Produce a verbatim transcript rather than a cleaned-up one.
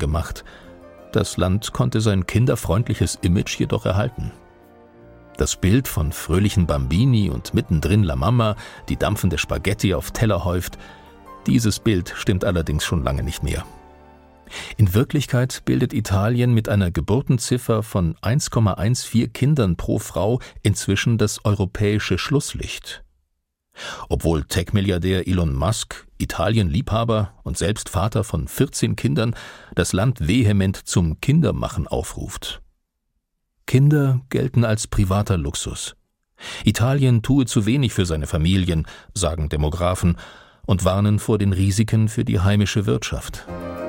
gemacht. Das Land konnte sein kinderfreundliches Image jedoch erhalten. Das Bild von fröhlichen Bambini und mittendrin La Mama, die dampfende Spaghetti auf Teller häuft, dieses Bild stimmt allerdings schon lange nicht mehr. In Wirklichkeit bildet Italien mit einer Geburtenziffer von eins Komma vierzehn Kindern pro Frau inzwischen das europäische Schlusslicht. Obwohl Tech-Milliardär Elon Musk, Italien-Liebhaber und selbst Vater von vierzehn Kindern, das Land vehement zum Kindermachen aufruft. Kinder gelten als privater Luxus. Italien tue zu wenig für seine Familien, sagen Demografen, und warnen vor den Risiken für die heimische Wirtschaft.